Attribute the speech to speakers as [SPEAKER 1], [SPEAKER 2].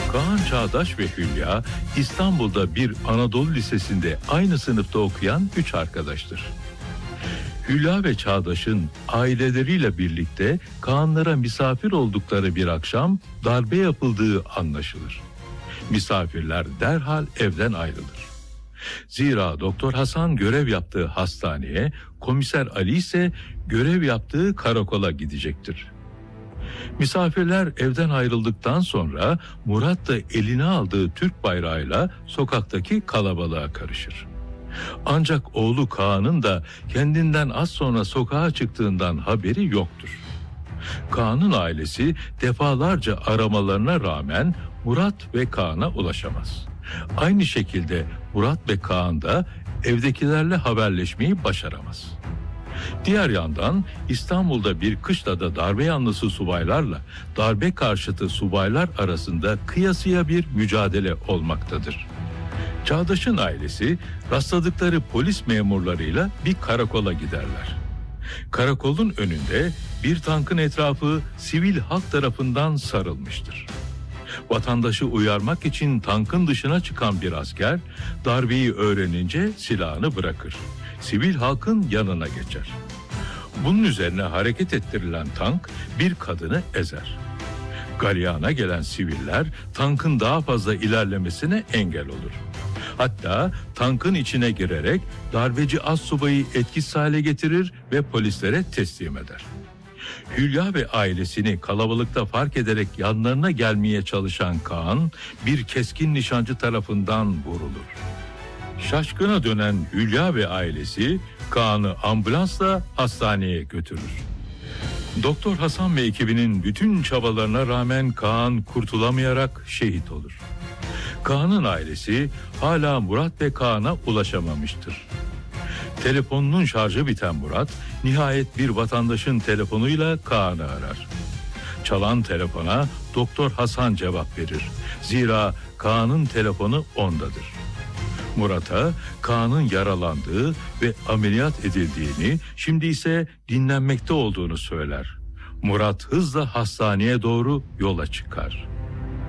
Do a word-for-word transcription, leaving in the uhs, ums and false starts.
[SPEAKER 1] Kaan Çağdaş ve Hülya İstanbul'da bir Anadolu Lisesi'nde aynı sınıfta okuyan üç arkadaştır. Hülya ve Çağdaş'ın aileleriyle birlikte Kaanlara misafir oldukları bir akşam darbe yapıldığı anlaşılır. Misafirler derhal evden ayrılır. Zira Doktor Hasan görev yaptığı hastaneye, Komiser Ali ise görev yaptığı karakola gidecektir. Misafirler evden ayrıldıktan sonra Murat da eline aldığı Türk bayrağıyla sokaktaki kalabalığa karışır. Ancak oğlu Kaan'ın da kendinden az sonra sokağa çıktığından haberi yoktur. Kaan'ın ailesi defalarca aramalarına rağmen Murat ve Kaan'a ulaşamaz. Aynı şekilde Murat ve Kaan da evdekilerle haberleşmeyi başaramaz. Diğer yandan İstanbul'da bir kışlada darbe yanlısı subaylarla darbe karşıtı subaylar arasında kıyasıya bir mücadele olmaktadır. Çağdaş'ın ailesi rastladıkları polis memurlarıyla bir karakola giderler. Karakolun önünde bir tankın etrafı sivil halk tarafından sarılmıştır. Vatandaşı uyarmak için tankın dışına çıkan bir asker darbeyi öğrenince silahını bırakır. Sivil halkın yanına geçer. Bunun üzerine hareket ettirilen tank bir kadını ezer. Galyana gelen siviller tankın daha fazla ilerlemesine engel olur. Hatta tankın içine girerek darbeci astsubayı etkisiz hale getirir ve polislere teslim eder. Hülya ve ailesini kalabalıkta fark ederek yanlarına gelmeye çalışan Kaan bir keskin nişancı tarafından vurulur. Şaşkına dönen Hülya ve ailesi Kaan'ı ambulansla hastaneye götürür. Doktor Hasan ve ekibinin bütün çabalarına rağmen Kaan kurtulamayarak şehit olur. Kaan'ın ailesi hala Murat ve Kaan'a ulaşamamıştır. Telefonunun şarjı biten Murat nihayet bir vatandaşın telefonuyla Kaan'ı arar. Çalan telefona Doktor Hasan cevap verir. Zira Kaan'ın telefonu ondadır. Murat'a Kaan'ın yaralandığı ve ameliyat edildiğini, şimdi ise dinlenmekte olduğunu söyler. Murat hızla hastaneye doğru yola çıkar.